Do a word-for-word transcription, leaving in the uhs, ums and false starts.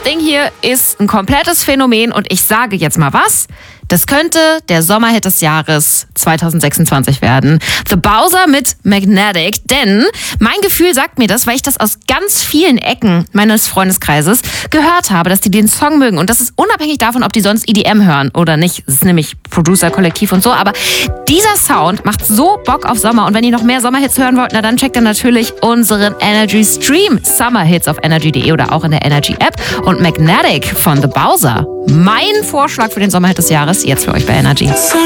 Ding hier ist ein komplettes Phänomen und ich sage jetzt mal was. Das könnte der Sommerhit des Jahres zwanzig sechsundzwanzig werden. The Bowser mit Magnetic. Denn mein Gefühl sagt mir das, weil ich das aus ganz vielen Ecken meines Freundeskreises gehört habe, dass die den Song mögen. Und das ist unabhängig davon, ob die sonst E D M hören oder nicht. Das ist nämlich Producer-Kollektiv und so. Aber dieser Sound macht so Bock auf Sommer. Und wenn ihr noch mehr Sommerhits hören wollt, na dann checkt ihr natürlich unseren Energy Stream. Summerhits auf energy punkt de oder auch in der Energy App. Und Magnetic von The Bowser. Mein Vorschlag für den Sommerhit des Jahres. Jetzt für euch bei Energy.